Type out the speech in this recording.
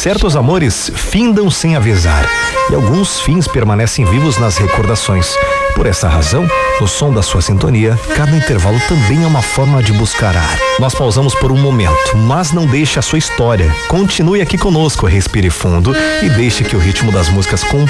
Certos amores findam sem avisar, e alguns fins permanecem vivos nas recordações. Por essa razão, no som da sua sintonia, cada intervalo também é uma forma de buscar ar. Nós pausamos por um momento, mas não deixe a sua história. Continue aqui conosco, respire fundo e deixe que o ritmo das músicas